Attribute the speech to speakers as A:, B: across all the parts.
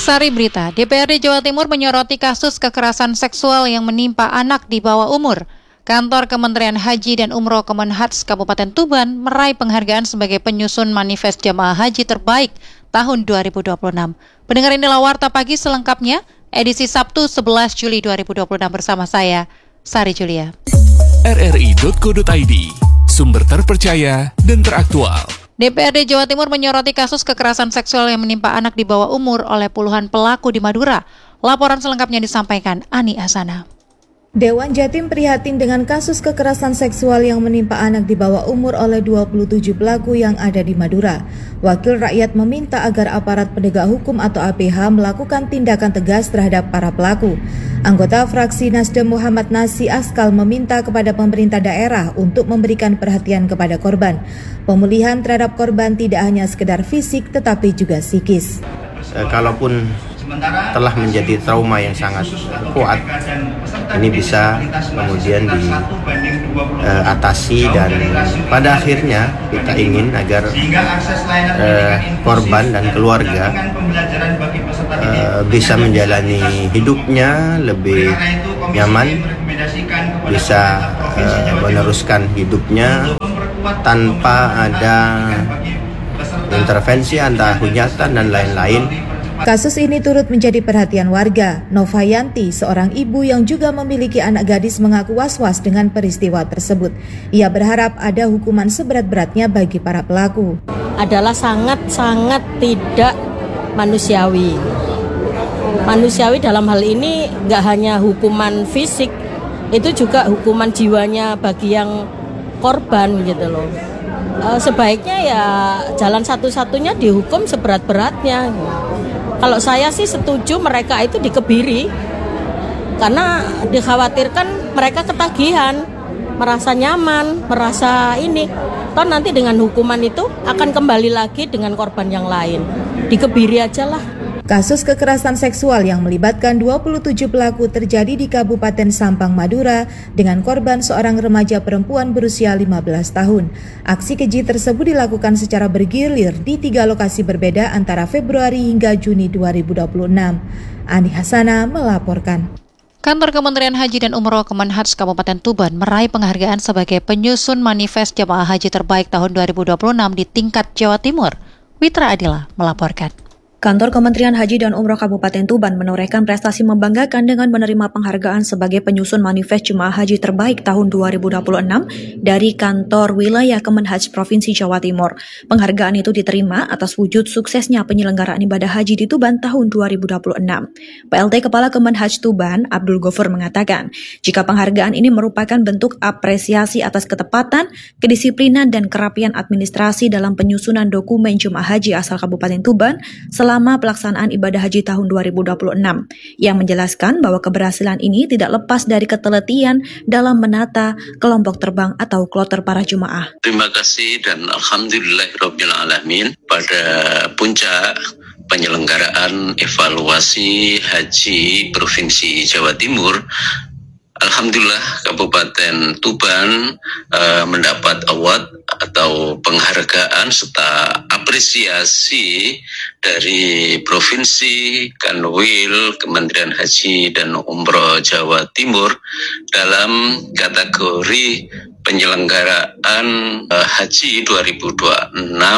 A: Sari berita, DPRD Jawa Timur menyoroti kasus kekerasan seksual yang menimpa anak di bawah umur. Kantor Kementerian Haji dan Umroh Kemenhaj Kabupaten Tuban meraih penghargaan sebagai penyusun manifest jamaah haji terbaik tahun 2026. Pendengar, inilah Warta Pagi selengkapnya, edisi Sabtu 11 Juli 2026 bersama saya, Sari Julia.
B: rri.co.id, sumber terpercaya dan teraktual.
A: DPRD Jawa Timur menyoroti kasus kekerasan seksual yang menimpa anak di bawah umur oleh puluhan pelaku di Madura. Laporan selengkapnya disampaikan Ani Asana.
C: Dewan Jatim prihatin dengan kasus kekerasan seksual yang menimpa anak di bawah umur oleh 27 pelaku yang ada di Madura. Wakil rakyat meminta agar aparat penegak hukum atau APH melakukan tindakan tegas terhadap para pelaku. Anggota fraksi Nasdem Muhammad Nasi Askal meminta kepada pemerintah daerah untuk memberikan perhatian kepada korban. Pemulihan terhadap korban tidak hanya sekedar fisik tetapi juga psikis.
D: Kalaupun telah menjadi trauma yang sangat kuat, ini bisa kemudian diatasi dan pada akhirnya kita ingin agar korban dan keluarga bisa menjalani hidupnya lebih nyaman, bisa meneruskan hidupnya tanpa ada intervensi antara hujatan dan lain-lain.
C: Kasus ini turut menjadi perhatian warga. Novayanti, seorang ibu yang juga memiliki anak gadis, mengaku was-was dengan peristiwa tersebut. Ia berharap ada hukuman seberat-beratnya bagi para pelaku.
E: Adalah sangat-sangat tidak manusiawi. Manusiawi dalam hal ini nggak hanya hukuman fisik, itu juga hukuman jiwanya bagi yang korban gitu loh. Sebaiknya ya jalan satu-satunya dihukum seberat-beratnya. Kalau saya sih setuju mereka itu dikebiri, karena dikhawatirkan mereka ketagihan, merasa nyaman, merasa ini. Toh nanti dengan hukuman itu akan kembali lagi dengan korban yang lain. Dikebiri aja lah.
C: Kasus kekerasan seksual yang melibatkan 27 pelaku terjadi di Kabupaten Sampang, Madura dengan korban seorang remaja perempuan berusia 15 tahun. Aksi keji tersebut dilakukan secara bergilir di 3 lokasi berbeda antara Februari hingga Juni 2026. Ani Hasana melaporkan.
A: Kantor Kementerian Haji dan Umroh Kemenhaj Kabupaten Tuban meraih penghargaan sebagai penyusun manifest jamaah haji terbaik tahun 2026 di tingkat Jawa Timur. Witra Adila melaporkan.
F: Kantor Kementerian Haji dan Umroh Kabupaten Tuban menorehkan prestasi membanggakan dengan menerima penghargaan sebagai penyusun manifest jemaah haji terbaik tahun 2026 dari Kantor Wilayah Kemenhaj Provinsi Jawa Timur. Penghargaan itu diterima atas wujud suksesnya penyelenggaraan ibadah haji di Tuban tahun 2026. PLT Kepala Kemenhaj Tuban, Abdul Gofur, mengatakan, jika penghargaan ini merupakan bentuk apresiasi atas ketepatan, kedisiplinan, dan kerapian administrasi dalam penyusunan dokumen jemaah haji asal Kabupaten Tuban selama pelaksanaan ibadah haji tahun 2026, yang menjelaskan bahwa keberhasilan ini tidak lepas dari ketelitian dalam menata kelompok terbang atau kloter para jemaah.
G: Terima kasih dan alhamdulillahirabbil alamin pada puncak penyelenggaraan evaluasi haji Provinsi Jawa Timur. Alhamdulillah Kabupaten Tuban mendapat award atau penghargaan serta apresiasi dari Provinsi Kanwil Kementerian Haji dan Umroh Jawa Timur dalam kategori penyelenggaraan haji 2026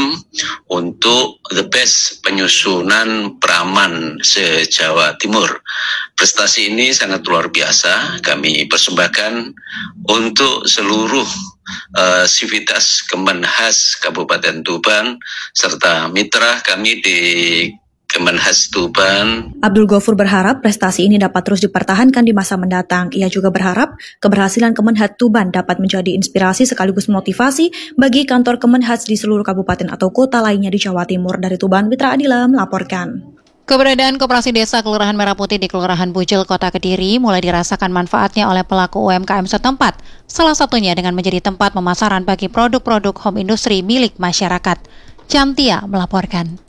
G: untuk the best penyusunan praman se-Jawa Timur. Prestasi ini sangat luar biasa kami persembahkan untuk seluruh sivitas Kemenhaj Kabupaten Tuban serta mitra kami di Kemenhaj Tuban.
F: Abdul Gofur berharap prestasi ini dapat terus dipertahankan di masa mendatang. Ia juga berharap keberhasilan Kemenhaj Tuban dapat menjadi inspirasi sekaligus motivasi bagi kantor Kemenhaj di seluruh kabupaten atau kota lainnya di Jawa Timur. Dari Tuban, Witra Adila melaporkan.
A: Keberadaan Koperasi Desa Kelurahan Merah Putih di Kelurahan Bujel, Kota Kediri mulai dirasakan manfaatnya oleh pelaku UMKM setempat. Salah satunya dengan menjadi tempat pemasaran bagi produk-produk home industry milik masyarakat. Cantia melaporkan.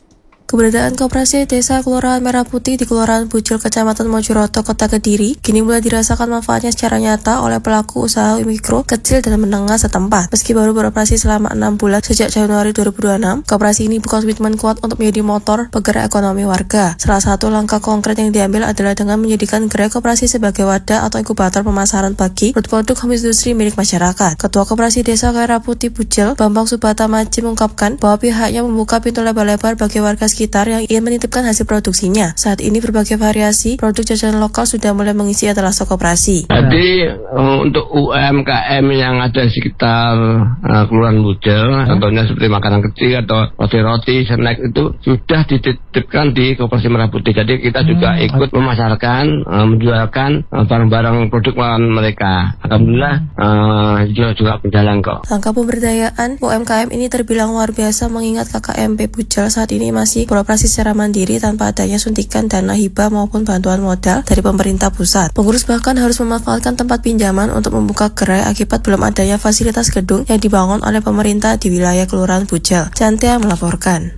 H: Keberadaan Koperasi Desa Kelurahan Merah Putih di Kelurahan Bujil, Kecamatan Mojokerto, Kota Kediri, kini mulai dirasakan manfaatnya secara nyata oleh pelaku usaha mikro, kecil, dan menengah setempat. Meski baru beroperasi selama 6 bulan sejak Januari 2026, koperasi ini berkomitmen kuat untuk menjadi motor penggerak ekonomi warga. Salah satu langkah konkret yang diambil adalah dengan menjadikan gerai koperasi sebagai wadah atau inkubator pemasaran bagi produk home industri milik masyarakat. Ketua Koperasi Desa Merah Putih Bujil, Bambang Subata Maji, mengungkapkan bahwa pihaknya membuka pintu lebar-lebar bagi warga sekitar yang ingin menitipkan hasil produksinya. Saat ini berbagai variasi produk jajanan lokal sudah mulai mengisi etalase koperasi.
I: Jadi untuk UMKM yang ada di sekitar Kelurahan Bujil, contohnya seperti makanan kecil atau roti-roti, snack itu sudah dititipkan di Koperasi Merah Putih. Jadi kita juga ikut memasarkan, menjualkan barang-barang produk mereka. Alhamdulillah juga berjalan kok.
H: Langkah pemberdayaan UMKM ini terbilang luar biasa mengingat KKMP Bujil saat ini masih beroperasi secara mandiri tanpa adanya suntikan dana hibah maupun bantuan modal dari pemerintah pusat. Pengurus bahkan harus memanfaatkan tempat pinjaman untuk membuka gerai akibat belum adanya fasilitas gedung yang dibangun oleh pemerintah di wilayah Kelurahan Bujil. Cantia melaporkan.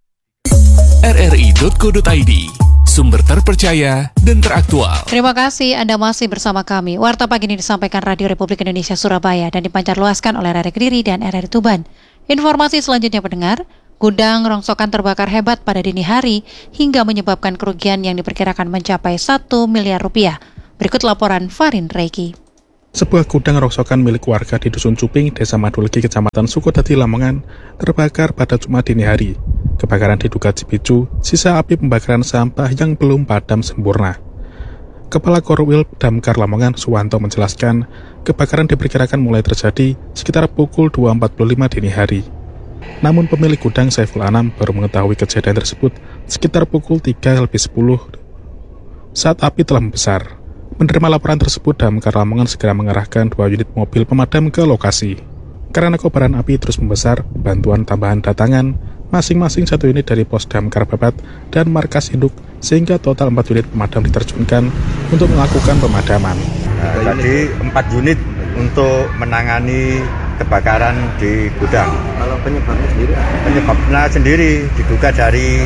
B: RRI.co.id, sumber terpercaya dan teraktual.
A: Terima kasih Anda masih bersama kami. Warta pagi ini disampaikan Radio Republik Indonesia Surabaya dan dipancarluaskan oleh RRI Kediri dan RRI Tuban. Informasi selanjutnya pendengar, gudang rongsokan terbakar hebat pada dini hari hingga menyebabkan kerugian yang diperkirakan mencapai 1 miliar rupiah. Berikut laporan Farin Reiki.
J: Sebuah gudang rongsokan milik warga di Dusun Cuping, Desa Madulegi, Kecamatan Sukotadi, Lamongan, terbakar pada Jumat dini hari. Kebakaran diduga dipicu sisa api pembakaran sampah yang belum padam sempurna. Kepala Korwil Damkar Lamongan, Suwanto, menjelaskan, kebakaran diperkirakan mulai terjadi sekitar pukul 2.45 dini hari. Namun pemilik gudang Saiful Anam baru mengetahui kejadian tersebut sekitar pukul 3:10 saat api telah membesar. Menerima laporan tersebut, Damkar Lamongan segera mengerahkan 2 unit mobil pemadam ke lokasi. Karena kobaran api terus membesar, bantuan tambahan datangan masing-masing 1 unit dari Pos Damkar Babat dan Markas Induk, sehingga total 4 unit pemadam diterjunkan untuk melakukan pemadaman.
K: Jadi 4 unit untuk menangani kebakaran di gudang.
D: Kalau penyebabnya sendiri?
K: Penyebabnya sendiri diduga dari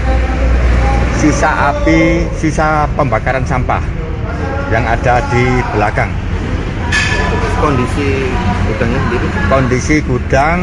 K: sisa api, sisa pembakaran sampah yang ada di belakang.
D: Kondisi gudangnya sendiri?
K: Kondisi gudang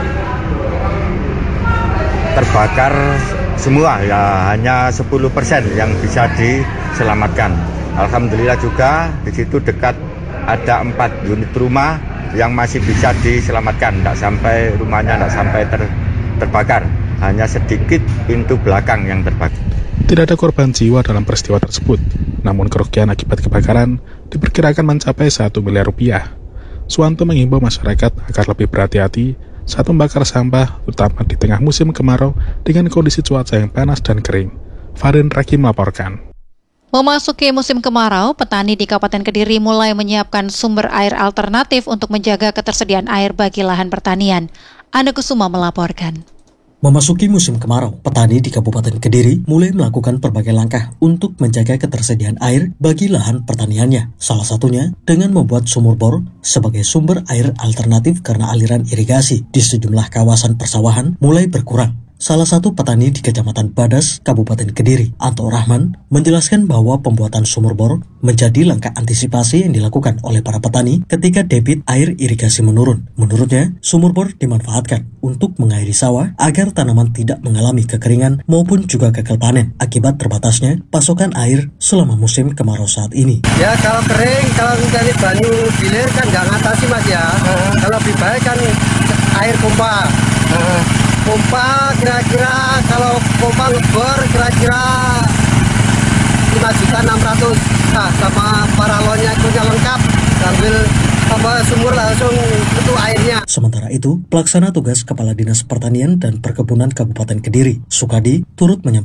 K: terbakar semua, ya hanya 10% yang bisa diselamatkan. Alhamdulillah juga di situ dekat ada 4 unit rumah yang masih bisa diselamatkan, rumahnya tidak sampai terbakar, hanya sedikit pintu belakang yang terbakar.
J: Tidak ada korban jiwa dalam peristiwa tersebut, namun kerugian akibat kebakaran diperkirakan mencapai 1 miliar rupiah. Suwanto mengimbau masyarakat agar lebih berhati-hati saat membakar sampah, terutama di tengah musim kemarau dengan kondisi cuaca yang panas dan kering. Farin Reiki melaporkan.
A: Memasuki musim kemarau, petani di Kabupaten Kediri mulai menyiapkan sumber air alternatif untuk menjaga ketersediaan air bagi lahan pertanian. Anda Kusuma melaporkan.
L: Memasuki musim kemarau, petani di Kabupaten Kediri mulai melakukan berbagai langkah untuk menjaga ketersediaan air bagi lahan pertaniannya. Salah satunya dengan membuat sumur bor sebagai sumber air alternatif karena aliran irigasi di sejumlah kawasan persawahan mulai berkurang. Salah satu petani di Kecamatan Badas, Kabupaten Kediri, Anto Rahman, menjelaskan bahwa pembuatan sumur bor menjadi langkah antisipasi yang dilakukan oleh para petani ketika debit air irigasi menurun. Menurutnya, sumur bor dimanfaatkan untuk mengairi sawah agar tanaman tidak mengalami kekeringan maupun juga gagal panen akibat terbatasnya pasokan air selama musim kemarau saat ini.
M: Ya kalau kering, kalau mencari banyu gilir kan nggak ngatasi mas ya. Kalau lebih baik kan air pompa. Pompa kira-kira kalau pompa ngebor kira-kira 5.600.000. Nah, sama paralonnya itu lengkap, sambil sumur langsung itu airnya.
L: Sementara itu, pelaksana tugas Kepala Dinas Pertanian dan Perkebunan Kabupaten Kediri, Sukadi, turut menyampaikan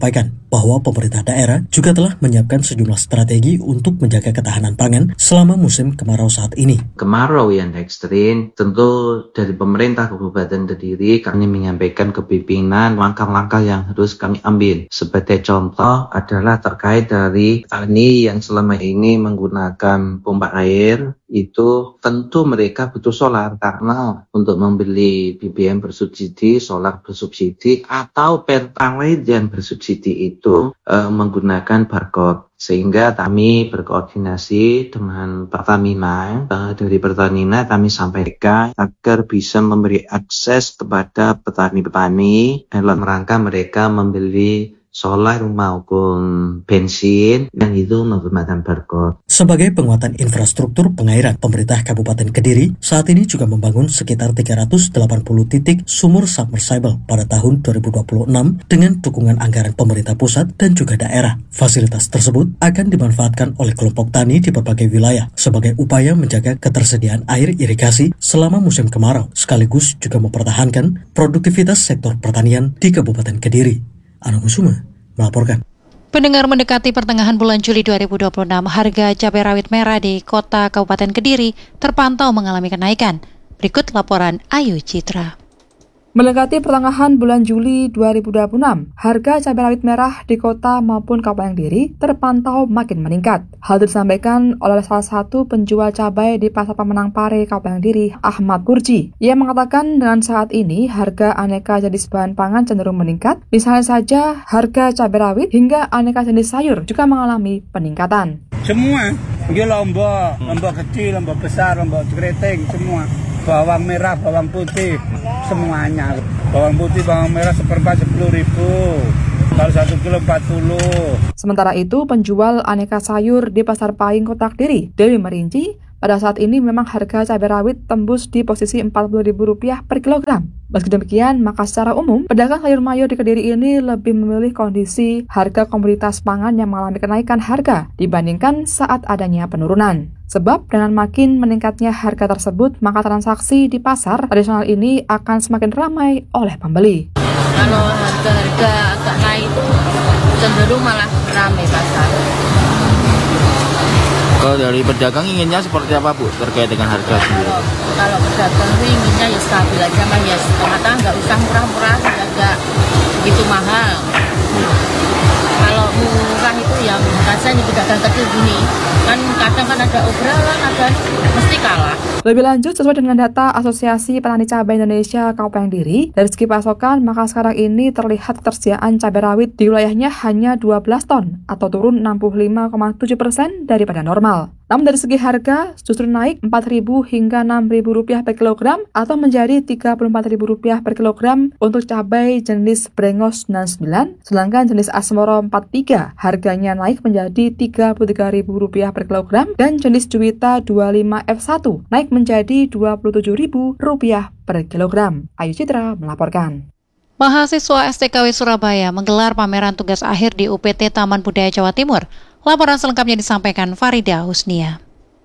L: bahwa pemerintah daerah juga telah menyiapkan sejumlah strategi untuk menjaga ketahanan pangan selama musim kemarau saat ini.
N: Kemarau yang ekstrim, tentu dari pemerintah Kabupaten Kediri kami menyampaikan ke pimpinan langkah-langkah yang harus kami ambil. Sebagai contoh adalah terkait dari petani yang selama ini menggunakan pompa air, itu tentu mereka butuh solar karena untuk membeli BBM bersubsidi, solar bersubsidi atau pertalite yang bersubsidi itu menggunakan barcode. Sehingga kami berkoordinasi dengan Pertamina. Dari Pertamina kami sampaikan agar bisa memberi akses kepada petani-petani dalam rangka mereka membeli solar maupun bensin dan itu menggunakan barcode.
L: Sebagai penguatan infrastruktur pengairan, pemerintah Kabupaten Kediri saat ini juga membangun sekitar 380 titik sumur submersible pada tahun 2026 dengan dukungan anggaran pemerintah pusat dan juga daerah. Fasilitas tersebut akan dimanfaatkan oleh kelompok tani di berbagai wilayah sebagai upaya menjaga ketersediaan air irigasi selama musim kemarau, sekaligus juga mempertahankan produktivitas sektor pertanian di Kabupaten Kediri. Ana Kusuma melaporkan.
A: Pendengar, mendekati pertengahan bulan Juli 2026, harga cabai rawit merah di kota Kabupaten Kediri terpantau mengalami kenaikan. Berikut laporan Ayu Citra.
O: Mendekati pertengahan bulan Juli 2026, harga cabai rawit merah di kota maupun Kabupaten Kediri terpantau makin meningkat. Hal itu disampaikan oleh salah satu penjual cabai di Pasar Pemenang Pare, Kabupaten Kediri, Ahmad Kurji. Ia mengatakan dengan saat ini harga aneka jenis bahan pangan cenderung meningkat. Misalnya saja harga cabai rawit hingga aneka jenis sayur juga mengalami peningkatan.
P: Semua, lombok kecil, lombok besar, lombok keriting, semua. Bawang merah, bawang putih, semuanya. Bawang putih, bawang merah seperempat 10.000. Kalau 1 kilo 40.
O: Sementara itu, penjual aneka sayur di Pasar Pahing, Kota Kediri, Dewi merinci, pada saat ini memang harga cabai rawit tembus di posisi Rp40.000 per kilogram. Meski demikian, maka secara umum, pedagang sayur mayur di Kediri ini lebih memilih kondisi harga komoditas pangan yang mengalami kenaikan harga dibandingkan saat adanya penurunan. Sebab dengan makin meningkatnya harga tersebut, maka transaksi di pasar tradisional ini akan semakin ramai oleh pembeli.
Q: Kalau harga-harga agak naik, cenderung malah ramai pasar.
R: Kalau dari pedagang inginnya seperti apa, Bu, terkait dengan harga sendiri?
Q: Kalau pedagang inginnya ya stabil aja, kan ya setengah nggak usah murah-murah, nggak begitu mahal. Kalau murah itu ya saya nih pedagang kecil gini, kan kadang kan ada obrolan, ada mesti kalah.
O: Lebih lanjut, sesuai dengan data Asosiasi Petani Cabai Indonesia Kabupaten Kediri, dari segi pasokan, maka sekarang ini terlihat ketersediaan cabai rawit di wilayahnya hanya 12 ton, atau turun 65,7% daripada normal. Namun dari segi harga, justru naik Rp4.000 hingga Rp6.000 per kilogram, atau menjadi Rp34.000 per kilogram untuk cabai jenis Brengos 99, sedangkan jenis Asmoro 43 harganya naik menjadi Rp33.000 per kilogram, dan jenis Juwita 25F1 naik menjadi Rp27.000 per kilogram. Ayu Citra melaporkan.
A: Mahasiswa STKW Surabaya menggelar pameran tugas akhir di UPT Taman Budaya Jawa Timur. Laporan selengkapnya disampaikan Farida Husnia.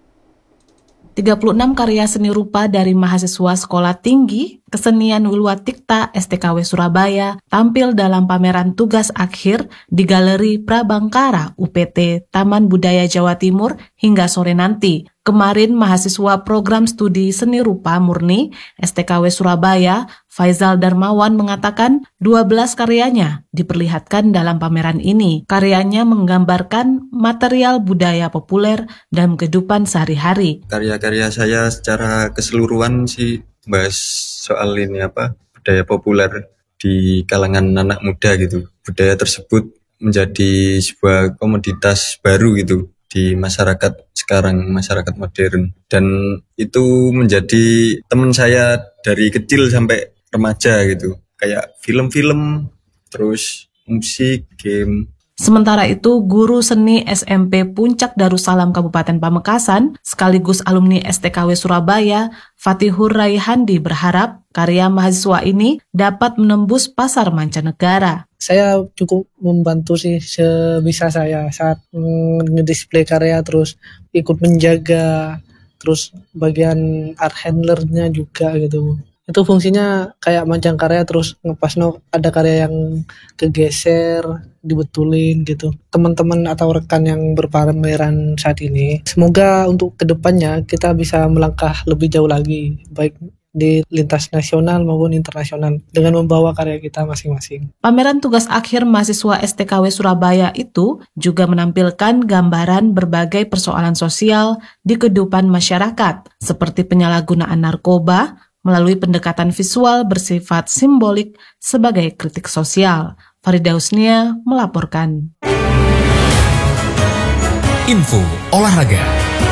S: 36 karya seni rupa dari mahasiswa Sekolah Tinggi Kesenian Wilwatikta STKW Surabaya tampil dalam pameran tugas akhir di Galeri Prabangkara UPT Taman Budaya Jawa Timur hingga sore nanti. Kemarin mahasiswa program studi seni rupa murni STKW Surabaya, Faizal Darmawan mengatakan 12 karyanya diperlihatkan dalam pameran ini. Karyanya menggambarkan material budaya populer dan kehidupan sehari-hari.
T: Karya-karya saya secara keseluruhan sih bahas soal ini budaya populer di kalangan anak muda gitu. Budaya tersebut menjadi sebuah komoditas baru gitu di masyarakat sekarang, masyarakat modern. Dan itu menjadi teman saya dari kecil sampai remaja gitu. Kayak film-film, terus musik, game.
S: Sementara itu, guru seni SMP Puncak Darussalam Kabupaten Pamekasan, sekaligus alumni STKW Surabaya, Fatihur Raihandi berharap karya mahasiswa ini dapat menembus pasar mancanegara.
U: Saya cukup membantu sih sebisa saya saat ngedisplay karya, terus ikut menjaga, terus bagian art handlernya juga gitu. Itu fungsinya kayak mancang karya, terus ngepasno ada karya yang kegeser, dibetulin gitu. Teman-teman atau rekan yang berpameran saat ini, semoga untuk kedepannya kita bisa melangkah lebih jauh lagi, baik di lintas nasional maupun internasional dengan membawa karya kita masing-masing.
S: Pameran tugas akhir mahasiswa STKW Surabaya itu juga menampilkan gambaran berbagai persoalan sosial di kehidupan masyarakat, seperti penyalahgunaan narkoba, melalui pendekatan visual bersifat simbolik sebagai kritik sosial. Farida Husnia melaporkan.
B: Info olahraga.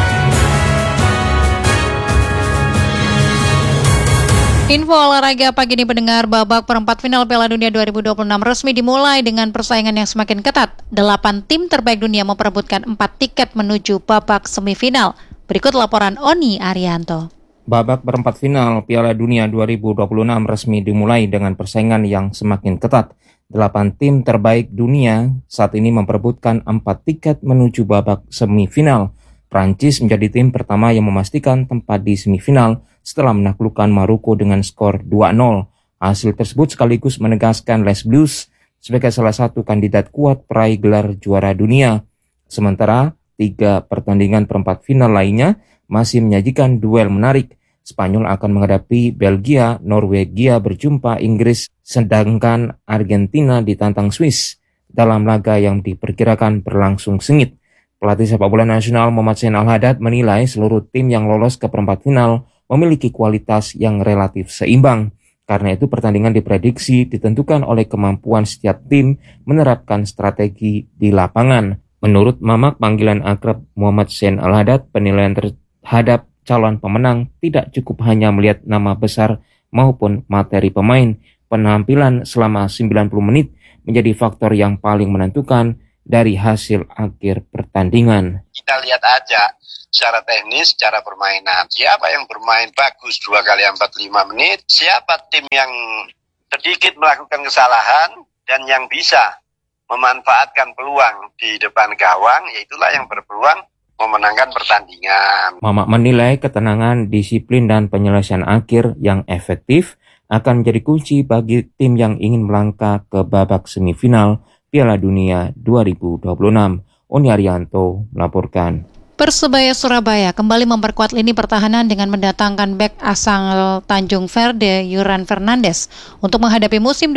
A: Info olahraga pagi ini pendengar, babak perempat final Piala Dunia 2026 resmi dimulai dengan persaingan yang semakin ketat. 8 tim terbaik dunia memperebutkan 4 tiket menuju babak semifinal. Berikut laporan Oni Arianto.
E: Babak perempat final Piala Dunia 2026 resmi dimulai dengan persaingan yang semakin ketat. 8 tim terbaik dunia saat ini memperebutkan 4 tiket menuju babak semifinal. Prancis menjadi tim pertama yang memastikan tempat di semifinal setelah menaklukkan Maroko dengan skor 2-0. Hasil tersebut sekaligus menegaskan Les Bleus sebagai salah satu kandidat kuat peraih gelar juara dunia. Sementara 3 pertandingan perempat final lainnya masih menyajikan duel menarik. Spanyol akan menghadapi Belgia, Norwegia berjumpa Inggris, sedangkan Argentina ditantang Swiss dalam laga yang diperkirakan berlangsung sengit. Pelatih sepak bola nasional Muhammad Zain Al-Haddad menilai seluruh tim yang lolos ke perempat final memiliki kualitas yang relatif seimbang. Karena itu pertandingan diprediksi ditentukan oleh kemampuan setiap tim menerapkan strategi di lapangan. Menurut Mamak panggilan akrab Muhammad Zain Al-Haddad, penilaian terhadap calon pemenang tidak cukup hanya melihat nama besar maupun materi pemain. Penampilan selama 90 menit menjadi faktor yang paling menentukan dari hasil akhir pertandingan.
V: Kita lihat aja secara teknis, secara permainan. Siapa yang bermain bagus 2 kali 45 menit, siapa tim yang sedikit melakukan kesalahan dan yang bisa memanfaatkan peluang di depan gawang, yaitulah yang berpeluang memenangkan pertandingan.
E: Mamak menilai ketenangan, disiplin, dan penyelesaian akhir yang efektif akan menjadi kunci bagi tim yang ingin melangkah ke babak semifinal Piala Dunia 2026. Oni Arianto melaporkan.
A: Persebaya Surabaya kembali memperkuat lini pertahanan dengan mendatangkan bek asal Tanjung Verde, Yuran Fernandes, untuk menghadapi musim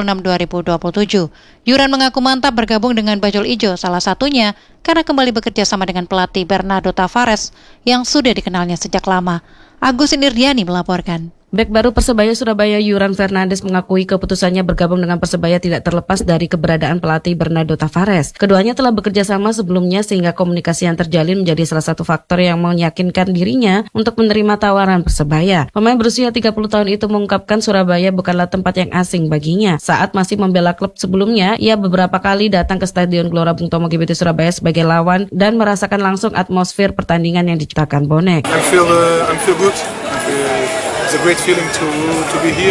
A: 2026-2027. Yuran mengaku mantap bergabung dengan Bajul Ijo, salah satunya karena kembali bekerja sama dengan pelatih Bernardo Tavares yang sudah dikenalnya sejak lama. Agus Inirdiani melaporkan.
W: Bek baru Persebaya Surabaya Yuran Fernandes mengakui keputusannya bergabung dengan Persebaya tidak terlepas dari keberadaan pelatih Bernardo Tavares. Keduanya telah bekerja sama sebelumnya sehingga komunikasi yang terjalin menjadi salah satu faktor yang meyakinkan dirinya untuk menerima tawaran Persebaya. Pemain berusia 30 tahun itu mengungkapkan Surabaya bukanlah tempat yang asing baginya. Saat masih membela klub sebelumnya, ia beberapa kali datang ke Stadion Gelora Bung Tomo GBT Surabaya sebagai lawan dan merasakan langsung atmosfer pertandingan yang diciptakan bonek.
X: I feel good. It's a great feeling to be here,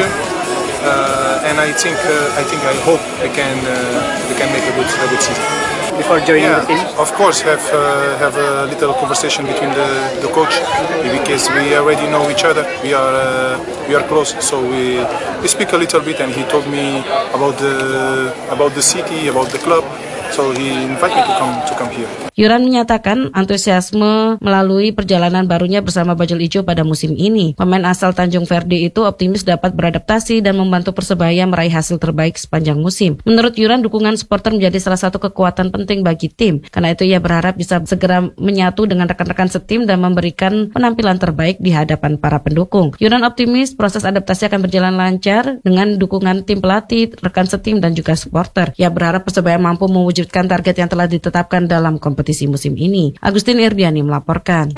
X: and I hope we can make a good season.
Y: Before joining the team,
X: of course, have a little conversation between the coach because we already know each other. We are close, so we speak a little bit, and he told me about the city, about the club. So he invited me to come here.
W: Yuran menyatakan antusiasme melalui perjalanan barunya bersama Bajul Ijo pada musim ini. Pemain asal Tanjung Verde itu optimis dapat beradaptasi dan membantu Persebaya meraih hasil terbaik sepanjang musim. Menurut Yuran, dukungan supporter menjadi salah satu kekuatan penting bagi tim. Karena itu ia berharap bisa segera menyatu dengan rekan-rekan setim dan memberikan penampilan terbaik di hadapan para pendukung. Yuran optimis proses adaptasi akan berjalan lancar dengan dukungan tim pelatih, rekan setim dan juga supporter. Ia berharap Persebaya mampu mewujudkan target yang telah ditetapkan dalam kompetisi musim ini. Agustin Irdiani melaporkan.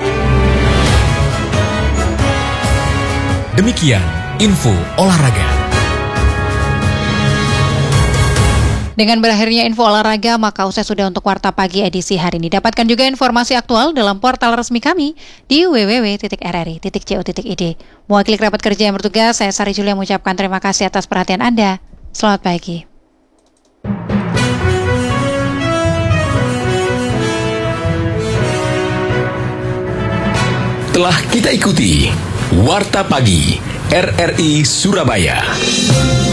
B: Demikian info olahraga.
A: Dengan berakhirnya info olahraga, maka usai sudah untuk Warta Pagi edisi hari ini. Dapatkan juga informasi aktual dalam portal resmi kami di www.rri.co.id. Mewakili kerabat kerja yang bertugas, saya Sari Julia mengucapkan terima kasih atas perhatian Anda. Selamat pagi.
B: Telah kita ikuti Warta Pagi RRI Surabaya.